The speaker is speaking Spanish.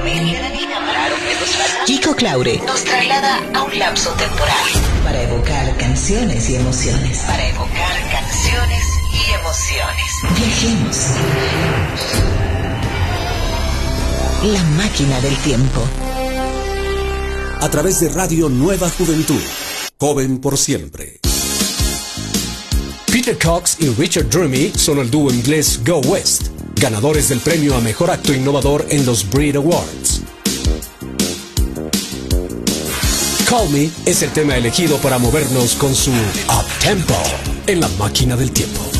media raro que nos falta. Kiko Claure nos traslada a un lapso temporal para evocar canciones y emociones. Para evocar canciones y emociones. Viajemos. La máquina del tiempo. A través de Radio Nueva Juventud. Joven por siempre. Peter Cox y Richard Drury son el dúo inglés Go West, ganadores del premio a Mejor Acto Innovador en los Brit Awards. Call Me es el tema elegido para movernos con su up-tempo en la máquina del tiempo.